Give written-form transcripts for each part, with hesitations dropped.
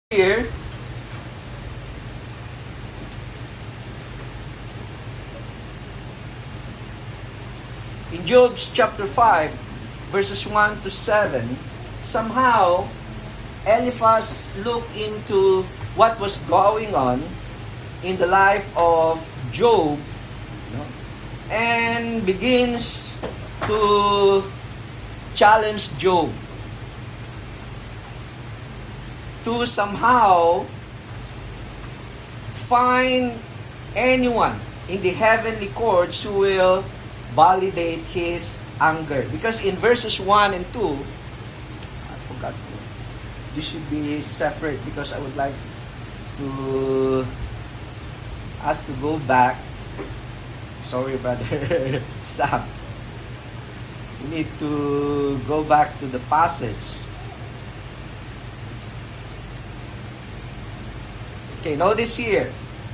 Here, in Job's chapter 5, verses 1 to 7, somehow Eliphaz looked into what was going on in the life of Job, and begins to challenge Job to somehow find anyone in the heavenly courts who will validate his anger. Because in verses 1 and 2, I forgot, this should be separate because I would like to us to go back. Sorry, brother Sam. We need to go back to the passage. Okay, notice here.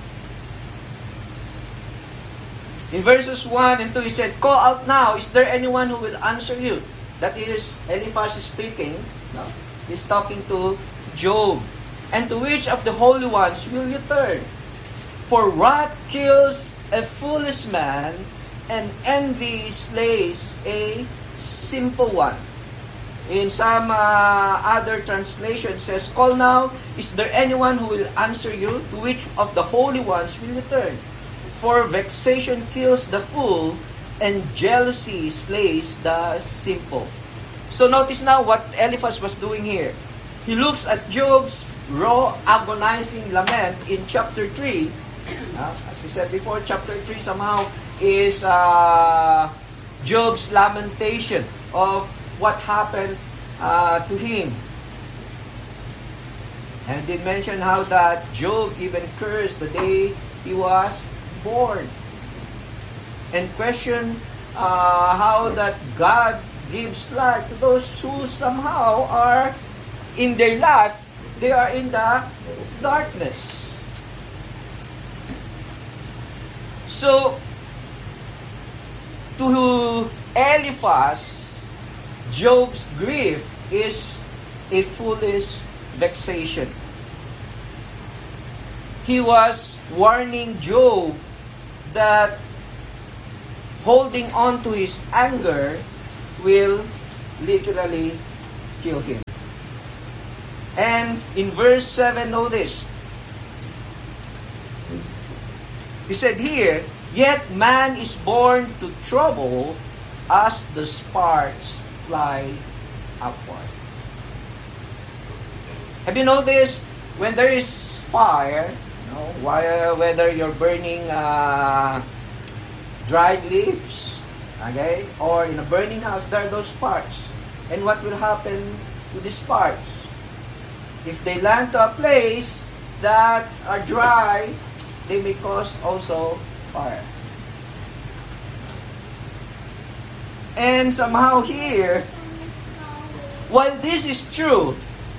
In verses 1 and 2, he said, "Call out now, is there anyone who will answer you?" That is, Eliphaz is speaking. No? He's talking to Job. "And to which of the holy ones will you turn? For wrath kills a foolish man, and envy slays a simple one." In some other translation says, "Call now, is there anyone who will answer you? To which of the holy ones will you turn? For vexation kills the fool, and jealousy slays the simple." So notice now what Eliphaz was doing here. He looks at Job's raw, agonizing lament in chapter 3. As we said before, chapter 3 somehow is Job's lamentation of what happened to him. And it did mention how that Job even cursed the day he was born. And question how that God gives life to those who somehow are in their life, they are in the darkness. So, to Eliphaz, Job's grief is a foolish vexation. He was warning Job that holding on to his anger will literally kill him. And in verse 7, notice, he said here, "Yet man is born to trouble as the sparks fly upward." Have you noticed when there is fire, whether you're burning dried leaves, okay, or in a burning house, there are those sparks. And what will happen to the sparks? If they land to a place that are dry, they may cause also fire. And somehow here, while this is true,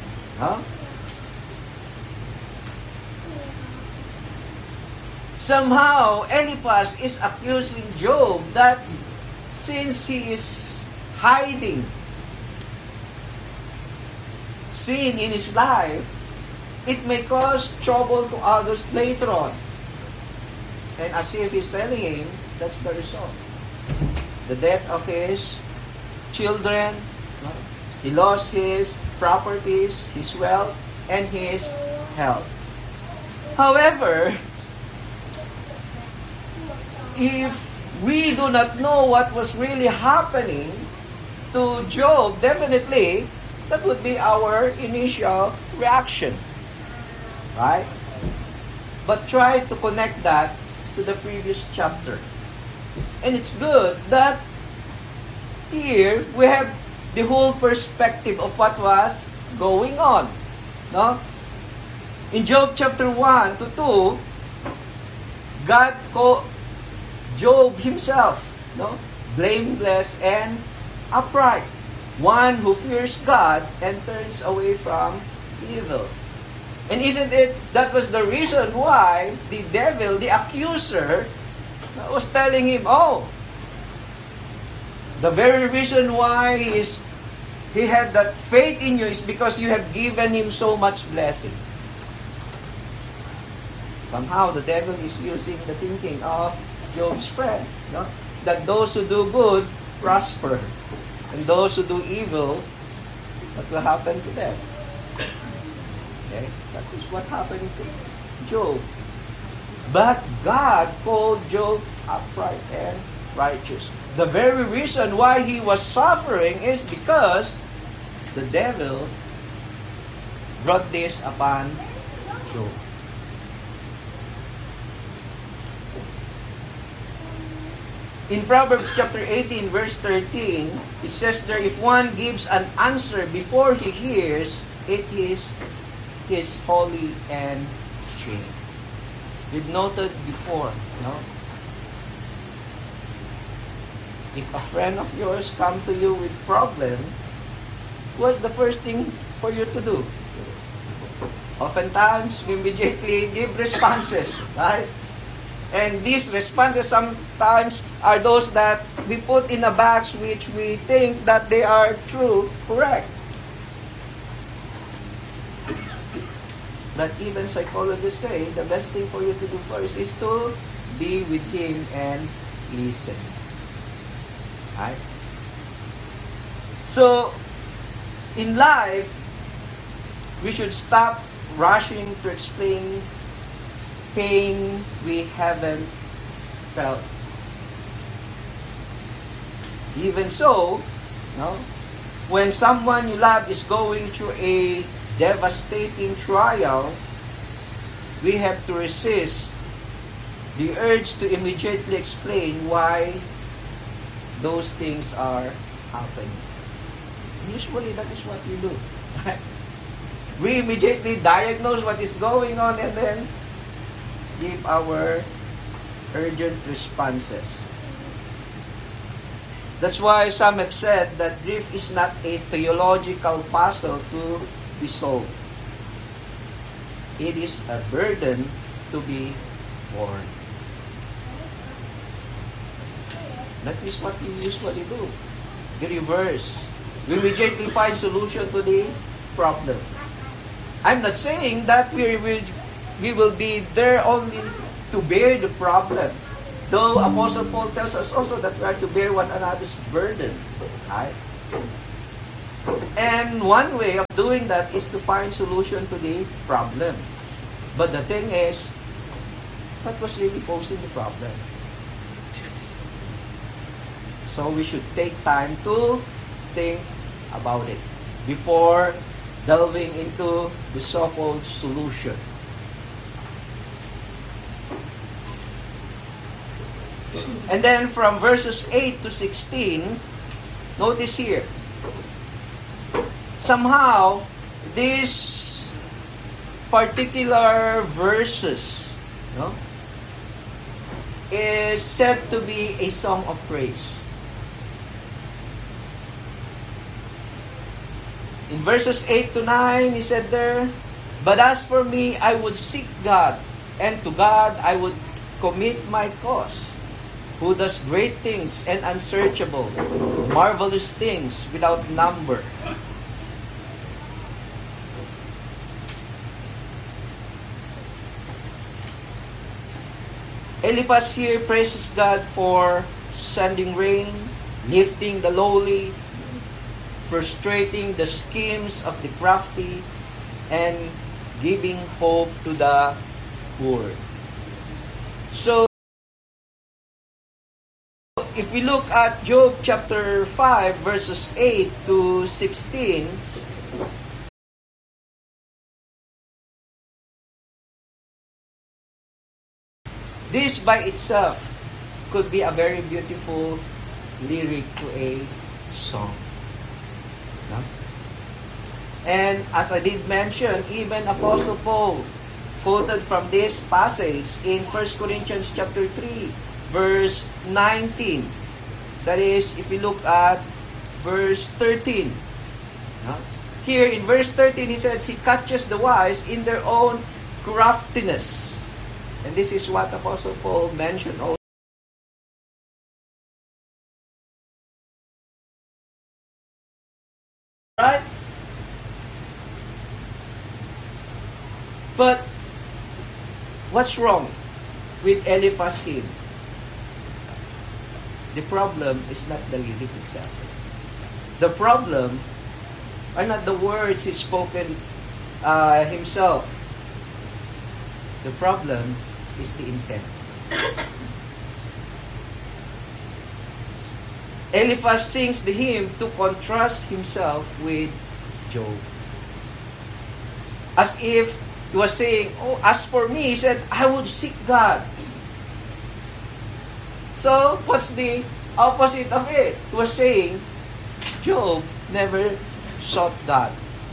somehow Eliphaz is accusing Job that since he is hiding sin in his life, it may cause trouble to others later on. And as if he's telling him, that's the result. The death of his children, he lost his properties, his wealth, and his health. However, if we do not know what was really happening to Job, definitely that would be our initial reaction. Right? But try to connect that to the previous chapter. And it's good that here we have the whole perspective of what was going on. No? In Job chapter 1 to 2, God called Job himself blameless and upright, one who fears God and turns away from evil. And isn't it that was the reason why the devil, the accuser, was telling him, the very reason why he had that faith in you is because you have given him so much blessing. Somehow the devil is using the thinking of Job's friend, no? That those who do good prosper, and those who do evil, what will happen to them? Okay? That is what happened to Job. But God called Job upright and righteous. The very reason why he was suffering is because the devil brought this upon Job. In Proverbs chapter 18, verse 13, it says there, if one gives an answer before he hears, it is his folly and shame. We've noted before, no? If a friend of yours come to you with problem, what's the first thing for you to do? Oftentimes, we immediately give responses, right? And these responses sometimes are those that we put in a box which we think that they are true, correct. But even psychologists say the best thing for you to do first is to be with him and listen. Right? So, in life, we should stop rushing to explain pain we haven't felt. Even so, no, when someone you love is going through a devastating trial, we have to resist the urge to immediately explain why those things are happening. Usually that is what we do. Right? We immediately diagnose what is going on and then give our urgent responses. That's why some have said that grief is not a theological puzzle to be solved. It is a burden to be borne. That is what we usually do. The reverse. We immediately find solution to the problem. I'm not saying that we will be there only to bear the problem. Though Apostle Paul tells us also that we are to bear one another's burden. Right? And one way of doing that is to find solution to the problem. But the thing is, what was really posing the problem? So we should take time to think about it before delving into the so-called solution. And then from verses 8 to 16, notice here, somehow these particular verses, no, is said to be a song of praise. In verses 8 to 9, he said there, but as for me, I would seek God, and to God I would commit my cause, who does great things and unsearchable, marvelous things without number. Eliphaz here praises God for sending rain, lifting the lowly, frustrating the schemes of the crafty, and giving hope to the poor. So, if we look at Job chapter 5 verses 8 to 16, this by itself could be a very beautiful lyric to a song. No? And as I did mention, even Apostle Paul quoted from this passage in 1 Corinthians chapter 3, verse 19. That is, if we look at verse 13. No? Here in verse 13, he says, he catches the wise in their own craftiness. And this is what Apostle Paul mentioned also. Right? But What's wrong with Eliphaz hymn? The problem is not the lyric itself. The problem are not the words he's spoken himself. The problem is the intent. Eliphaz sings the hymn to contrast himself with Job. As if he was saying, oh, as for me, he said, I would seek God. So, what's the opposite of it? He was saying, Job never sought God.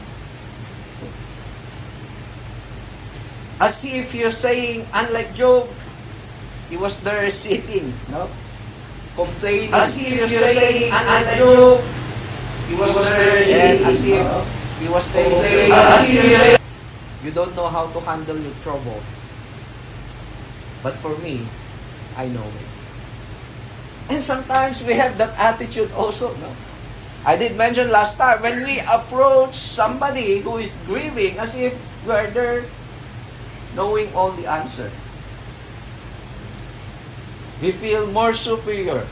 As if he was saying, unlike Job, he was there sitting, no? Complaining. As if he was saying, unlike Job, he was there sitting. As if he was saying, you don't know how to handle your trouble. But for me, I know it. And sometimes we have that attitude also, no? I did mention last time, when we approach somebody who is grieving, as if we are there knowing all the answer. We feel more superior.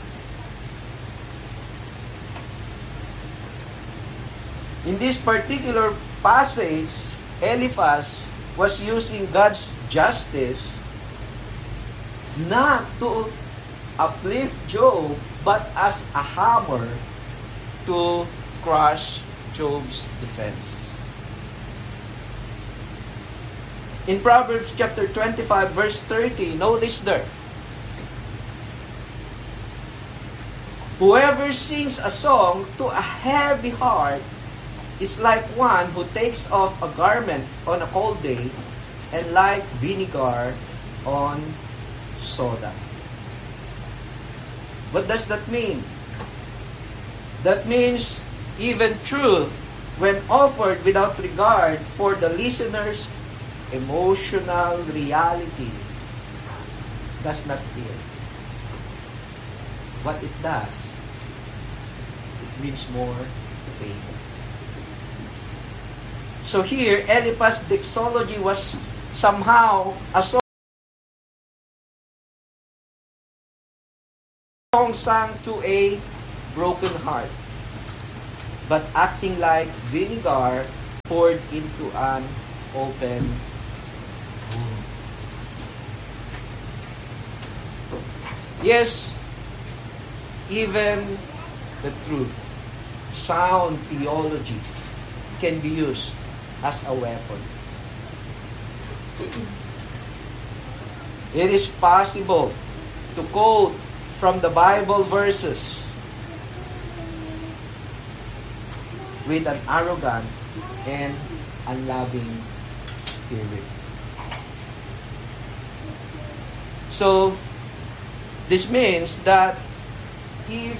In this particular passage, Eliphaz was using God's justice not to uplift Job, but as a hammer to crush Job's defense. In Proverbs chapter 25, verse 30, notice there, whoever sings a song to a heavy heart is like one who takes off a garment on a cold day and like vinegar on soda. What does that mean? That means even truth, when offered without regard for the listener's emotional reality, does not heal. What it does, it brings more pain. So here, Eliphaz's doxology was somehow a song sung to a broken heart, but acting like vinegar poured into an open wound. Yes, even the truth, sound theology can be used as a weapon. It is possible to quote from the Bible verses with an arrogant and unloving spirit. So, this means that if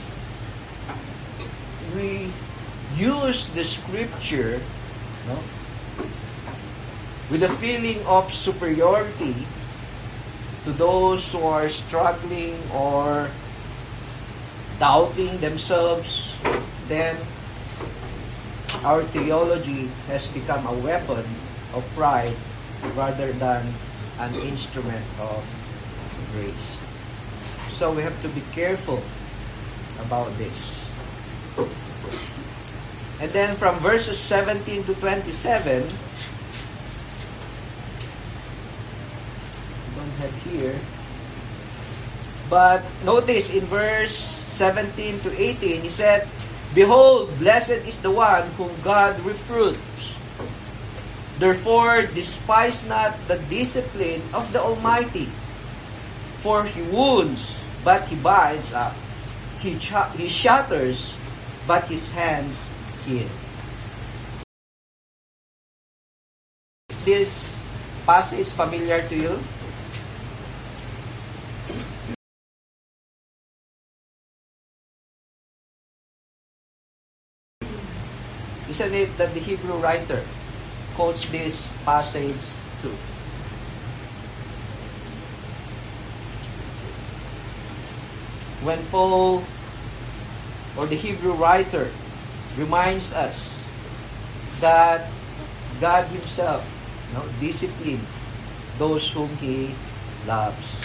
we use the scripture, no, with a feeling of superiority to those who are struggling or doubting themselves, then our theology has become a weapon of pride rather than an instrument of grace. So we have to be careful about this. And then from verses 17 to 27, have here. But notice in verse 17 to 18, he said, behold, blessed is the one whom God reproves. Therefore, despise not the discipline of the Almighty. For he wounds, but he binds up. He shatters, but his hands kill. Is this passage familiar to you? Isn't it that the Hebrew writer quotes this passage too? When Paul, or the Hebrew writer, reminds us that God Himself disciplined those whom He loves.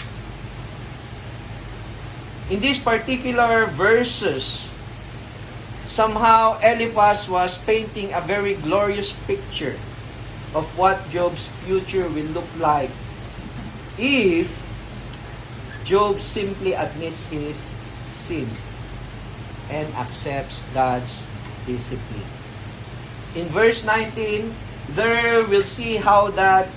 In these particular verses, somehow Eliphaz was painting a very glorious picture of what Job's future will look like if Job simply admits his sin and accepts God's discipline. In verse 19, there we'll see how that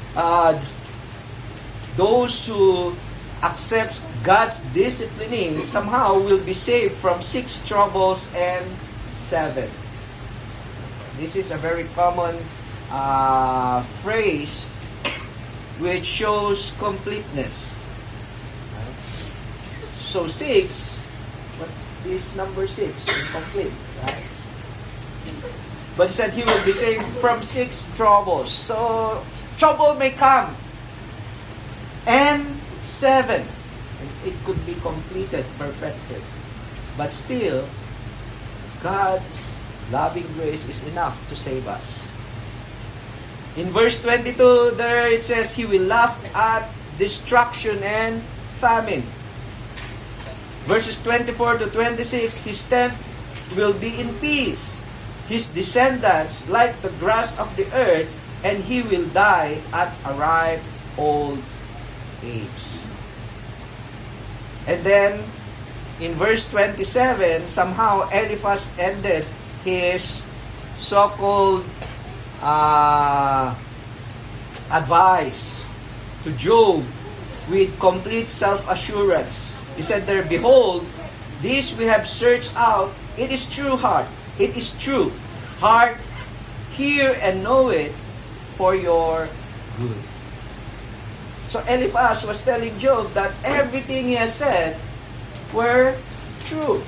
those who accept God's disciplining somehow will be saved from 6 troubles and 7. This is a very common phrase which shows completeness. So 6, what is number 6? Incomplete, right? But he said he will be saved from 6 troubles. So trouble may come. And 7. And it could be completed, perfected. But still, God's loving grace is enough to save us. In verse 22, there it says, He will laugh at destruction and famine. Verses 24 to 26, His tent will be in peace. His descendants like the grass of the earth, and he will die at a ripe old age. And then, in verse 27, somehow Eliphaz ended his so-called advice to Job with complete self-assurance. He said there, Behold, this we have searched out, it is true heart. It is true. Heart, hear and know it for your good. So Eliphaz was telling Job that everything he has said were true.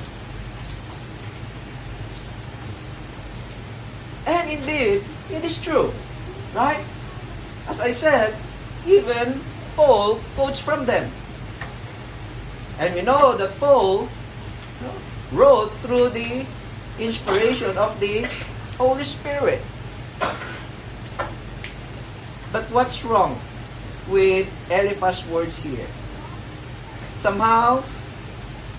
And indeed, it is true. Right? As I said, even Paul quotes from them. And we know that Paul wrote through the inspiration of the Holy Spirit. But what's wrong with Eliphaz's words here? Somehow,